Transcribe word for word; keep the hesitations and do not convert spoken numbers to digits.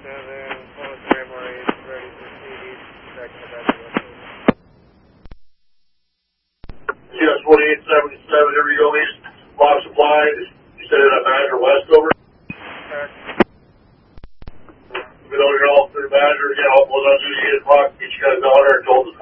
seven, one three M R eight, ready for speed, back to back to C S forty-eight seventy-seven, here we go, East, box supply, you said it at Badger Westover? Correct. We know you're all through Badger, again, all was on duty, eight o'clock, get you guys out there, told the